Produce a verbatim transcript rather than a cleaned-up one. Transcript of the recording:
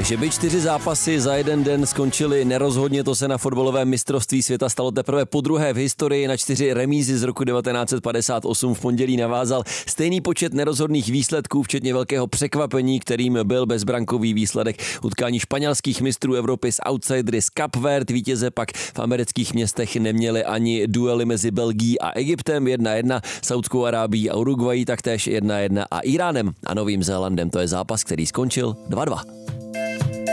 Že by čtyři zápasy za jeden den skončily nerozhodně, to se na fotbalovém mistrovství světa stalo teprve podruhé v historii. Na čtyři remízy z roku devatenáct set padesát osm v pondělí navázal stejný počet nerozhodných výsledků, včetně velkého překvapení, kterým byl bezbrankový výsledek utkání španělských mistrů Evropy s outsidery z Cape Verde. Vítěze pak v amerických městech neměli ani duely mezi Belgií a Egyptem jedna jedna, Saudskou Arábií a Uruguayí taktéž jedna jedna a Iránem a Novým Zélandem. To je zápas, který skončil dva dva.